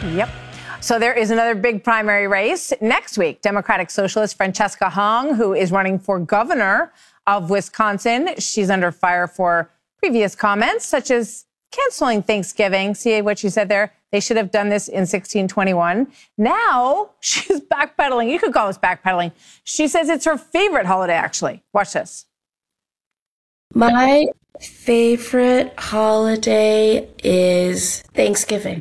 Yep. So there is another big primary race next week. Democratic Socialist Francesca Hong, who is running for governor of Wisconsin. She's under fire for previous comments, such as canceling Thanksgiving. See what she said there? They should have done this in 1621. Now she's backpedaling. You could call this backpedaling. She says it's her favorite holiday, actually. Watch this. My favorite holiday is Thanksgiving.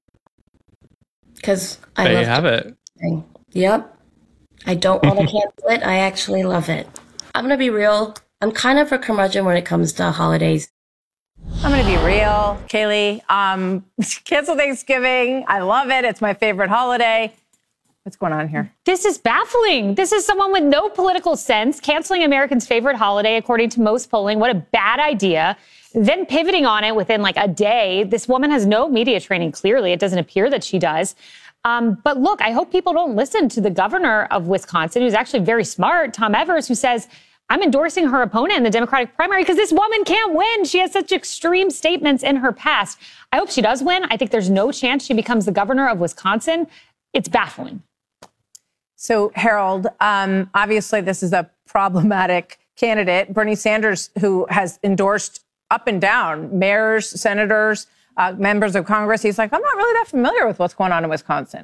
Because I there love you have it. Yep. I don't want to cancel it. I actually love it. I'm going to be real. I'm kind of a curmudgeon when it comes to holidays. I'm going to be real, Kayleigh. Cancel Thanksgiving. I love it. It's my favorite holiday. What's going on here? This is baffling. This is someone with no political sense canceling Americans' favorite holiday, according to most polling. What a bad idea. Then pivoting on it within like a day. This woman has no media training, clearly. It doesn't appear that she does. But look, I hope people don't listen to the governor of Wisconsin, who's actually very smart, Tom Evers, who says, I'm endorsing her opponent in the Democratic primary because this woman can't win. She has such extreme statements in her past. I hope she does win. I think there's no chance she becomes the governor of Wisconsin. It's baffling. So, Harold, obviously this is a problematic candidate. Bernie Sanders, who has endorsed up and down mayors, senators, members of Congress. He's like, I'm not really that familiar with what's going on in Wisconsin.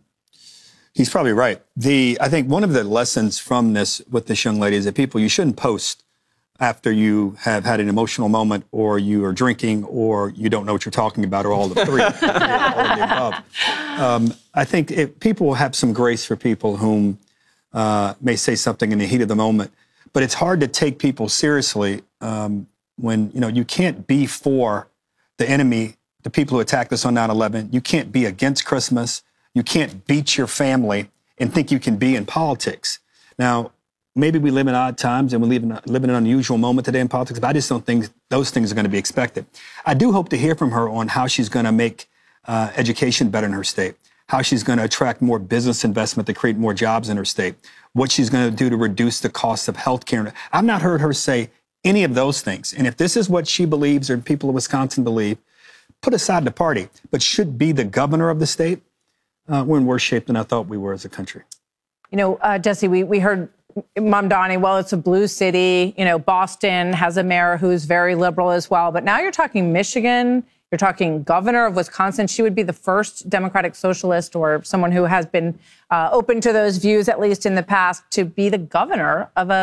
He's probably right. I think one of the lessons from this with this young lady is that you shouldn't post after you have had an emotional moment, or you are drinking, or you don't know what you're talking about, or all the three, all of the above. I think people will have some grace for people whom may say something in the heat of the moment, but it's hard to take people seriously when you can't be for the enemy, the people who attacked us on 9/11. You can't be against Christmas. You can't beat your family and think you can be in politics. Now, maybe we live in odd times and we live in an unusual moment today in politics, but I just don't think those things are going to be expected. I do hope to hear from her on how she's going to make education better in her state, how she's going to attract more business investment to create more jobs in her state, what she's going to do to reduce the cost of health care. I've not heard her say any of those things. And if this is what she believes, or people of Wisconsin believe, put aside the party, but should be the governor of the state, we're in worse shape than I thought we were as a country. Jesse, we heard Mamdani, well, it's a blue city. Boston has a mayor who's very liberal as well. But now you're talking Michigan. You're talking governor of Wisconsin. She would be the first Democratic Socialist, or someone who has been open to those views, at least in the past, to be the governor of a